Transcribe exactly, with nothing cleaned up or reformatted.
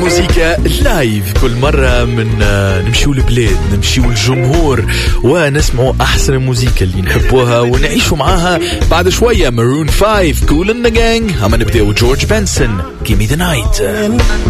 موسيقى لايف كل مرة من نمشيو البلاد نمشيو الجمهور ونسمعوا أحسن الموسيقى اللي نحبوها ونعيشوا معاها. بعد شوية مارون فايف كول إن ذا جانج. هم نبدأوا جورج بنسون Give me the night.